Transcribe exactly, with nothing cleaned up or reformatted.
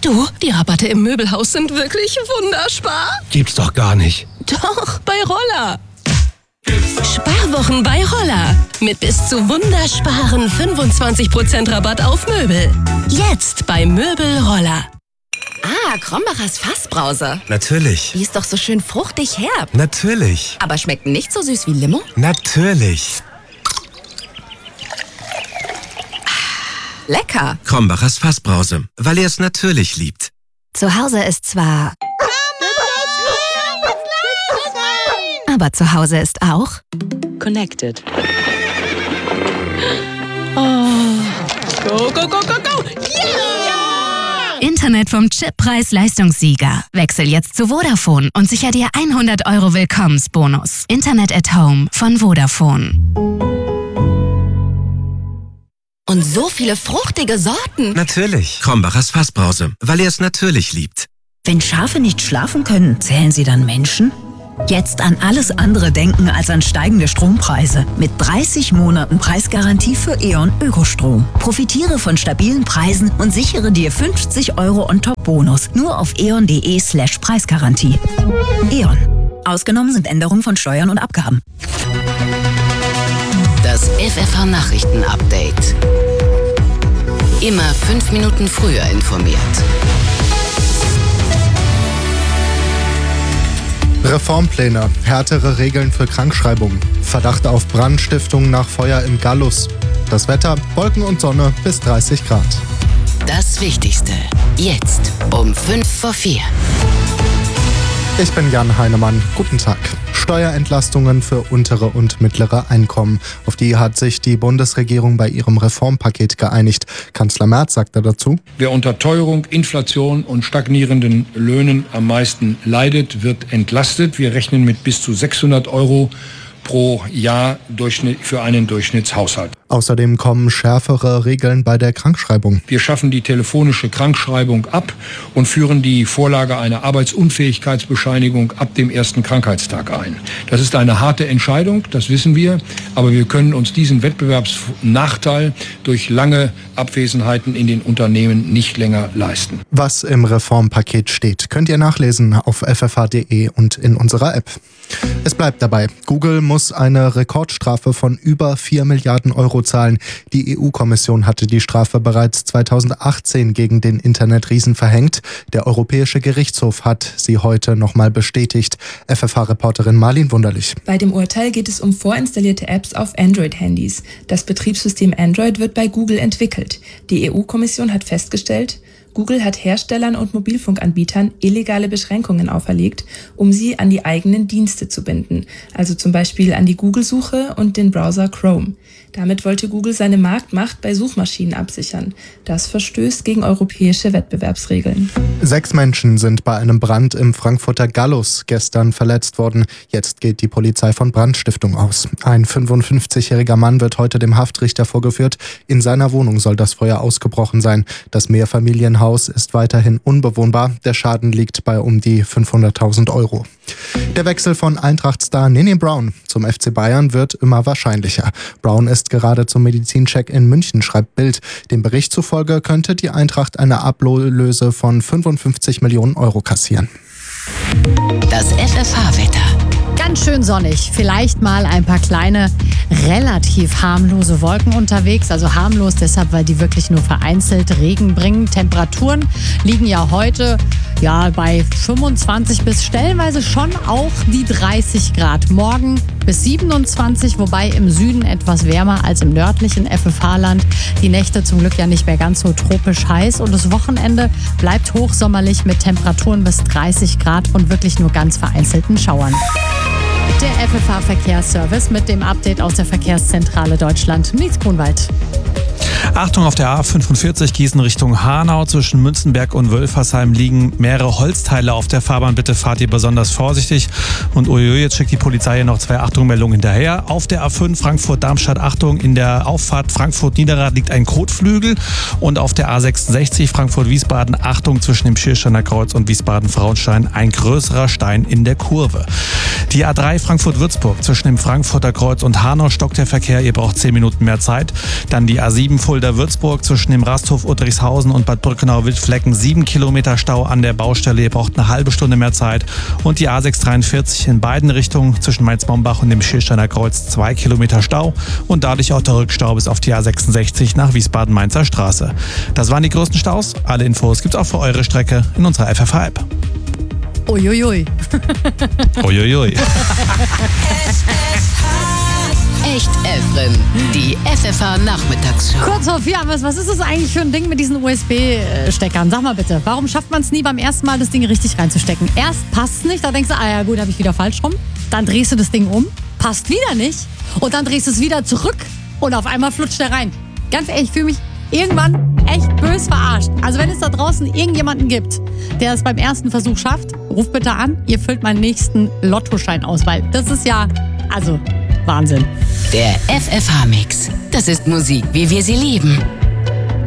Du, die Rabatte im Möbelhaus sind wirklich wunderspar. Gibt's doch gar nicht. Doch, bei Roller. Sparwochen bei Roller. Mit bis zu wundersparen fünfundzwanzig Prozent Rabatt auf Möbel. Jetzt bei Möbel Roller. Ah, Krombacher Fassbrause. Natürlich. Die ist doch so schön fruchtig herb. Natürlich. Aber schmeckt nicht so süß wie Limo? Natürlich. Lecker. Krombachers Fassbrause, weil er es natürlich liebt. Zu Hause ist zwar... Aber zu Hause ist auch... Connected. Oh. Go, go, go, go, go. Yeah! Internet vom Chip Preis-Leistungssieger. Wechsel jetzt zu Vodafone und sicher dir hundert Euro Willkommensbonus. Internet at Home von Vodafone. Und so viele fruchtige Sorten. Natürlich. Krombachers Fassbrause, weil er es natürlich liebt. Wenn Schafe nicht schlafen können, zählen sie dann Menschen? Jetzt an alles andere denken als an steigende Strompreise. Mit dreißig Monaten Preisgarantie für E.ON Ökostrom. Profitiere von stabilen Preisen und sichere dir fünfzig Euro on-top-Bonus. Nur auf eon.de slash Preisgarantie. E.ON. Ausgenommen sind Änderungen von Steuern und Abgaben. Das F F H-Nachrichten-Update. Immer fünf Minuten früher informiert. Reformpläne, härtere Regeln für Krankschreibung, Verdacht auf Brandstiftung nach Feuer im Gallus. Das Wetter, Wolken und Sonne bis dreißig Grad. Das Wichtigste, jetzt um fünf vor vier. Ich bin Jan Heinemann. Guten Tag. Steuerentlastungen für untere und mittlere Einkommen. Auf die hat sich die Bundesregierung bei ihrem Reformpaket geeinigt. Kanzler Merz sagte dazu: Wer unter Teuerung, Inflation und stagnierenden Löhnen am meisten leidet, wird entlastet. Wir rechnen mit bis zu sechshundert Euro pro Jahr für einen Durchschnittshaushalt. Außerdem kommen schärfere Regeln bei der Krankschreibung. Wir schaffen die telefonische Krankschreibung ab und führen die Vorlage einer Arbeitsunfähigkeitsbescheinigung ab dem ersten Krankheitstag ein. Das ist eine harte Entscheidung, das wissen wir, aber wir können uns diesen Wettbewerbsnachteil durch lange Abwesenheiten in den Unternehmen nicht länger leisten. Was im Reformpaket steht, könnt ihr nachlesen auf f f h punkt d e und in unserer App. Es bleibt dabei. Google muss eine Rekordstrafe von über vier Milliarden Euro zahlen. Die E U-Kommission hatte die Strafe bereits zweitausendachtzehn gegen den Internetriesen verhängt. Der Europäische Gerichtshof hat sie heute nochmal bestätigt. F F H-Reporterin Marlin Wunderlich. Bei dem Urteil geht es um vorinstallierte Apps auf Android-Handys. Das Betriebssystem Android wird bei Google entwickelt. Die E U-Kommission hat festgestellt, Google hat Herstellern und Mobilfunkanbietern illegale Beschränkungen auferlegt, um sie an die eigenen Dienste zu binden, also zum Beispiel an die Google-Suche und den Browser Chrome. Damit wollte Google seine Marktmacht bei Suchmaschinen absichern. Das verstößt gegen europäische Wettbewerbsregeln. Sechs Menschen sind bei einem Brand im Frankfurter Gallus gestern verletzt worden. Jetzt geht die Polizei von Brandstiftung aus. Ein fünfundfünfzigjähriger Mann wird heute dem Haftrichter vorgeführt. In seiner Wohnung soll das Feuer ausgebrochen sein. Das Mehrfamilienhaus ist weiterhin unbewohnbar. Der Schaden liegt bei um die fünfhunderttausend Euro. Der Wechsel von Eintracht-Star Nini Brown zum F C Bayern wird immer wahrscheinlicher. Brown ist gerade zum Medizincheck in München, schreibt Bild. Dem Bericht zufolge könnte die Eintracht eine Ablöse von fünfundfünfzig Millionen Euro kassieren. Das F F H-Wetter. Ganz schön sonnig, vielleicht mal ein paar kleine, relativ harmlose Wolken unterwegs. Also harmlos deshalb, weil die wirklich nur vereinzelt Regen bringen. Temperaturen liegen ja heute ja bei fünfundzwanzig bis stellenweise schon auch die dreißig Grad. Morgen bis siebenundzwanzig, wobei im Süden etwas wärmer als im nördlichen F F H-Land. Die Nächte zum Glück ja nicht mehr ganz so tropisch heiß. Und das Wochenende bleibt hochsommerlich mit Temperaturen bis dreißig Grad und wirklich nur ganz vereinzelten Schauern. Der F F H-Verkehrsservice mit dem Update aus der Verkehrszentrale Deutschland. Nils Grunwald. Achtung, auf der A fünfundvierzig Gießen Richtung Hanau. Zwischen Münzenberg und Wölfersheim liegen mehrere Holzteile auf der Fahrbahn. Bitte fahrt ihr besonders vorsichtig. Und uiui, jetzt schickt die Polizei hier noch zwei Achtung-Meldungen hinterher. Auf der A fünf Frankfurt-Darmstadt, Achtung, in der Auffahrt Frankfurt-Niederrad liegt ein Kotflügel. Und auf der A sechsundsechzig Frankfurt-Wiesbaden, Achtung, zwischen dem Schiersteiner Kreuz und Wiesbaden-Frauenstein ein größerer Stein in der Kurve. Die A drei Frankfurt-Würzburg, zwischen dem Frankfurter Kreuz und Hanau stockt der Verkehr. Ihr braucht zehn Minuten mehr Zeit. Dann die A sieben Fulda Fulda-Würzburg zwischen dem Rasthof Uttrichshausen und Bad Brückenau-Wildflecken sieben Kilometer Stau an der Baustelle. Ihr braucht eine halbe Stunde mehr Zeit. Und die A sechs dreiundvierzig in beiden Richtungen zwischen Mainz-Mombach und dem Schilsteiner Kreuz zwei Kilometer Stau und dadurch auch der Rückstau bis auf die A sechsundsechzig nach Wiesbaden-Mainzer Straße. Das waren die größten Staus. Alle Infos gibt's auch für eure Strecke in unserer F F H-App. Uiuiui. Uiuiui. Echt Efren, die F F H-Nachmittagsshow. Kurz vor vier, was ist das eigentlich für ein Ding mit diesen U S B-Steckern? Sag mal bitte, warum schafft man es nie beim ersten Mal, das Ding richtig reinzustecken? Erst passt es nicht, da denkst du, ah ja gut, habe ich wieder falsch rum. Dann drehst du das Ding um, passt wieder nicht. Und dann drehst du es wieder zurück und auf einmal flutscht der rein. Ganz ehrlich, ich fühle mich irgendwann echt bös verarscht. Also wenn es da draußen irgendjemanden gibt, der es beim ersten Versuch schafft, ruft bitte an, ihr füllt meinen nächsten Lottoschein aus, weil das ist ja, also Wahnsinn. Der F F H-Mix. Das ist Musik, wie wir sie lieben.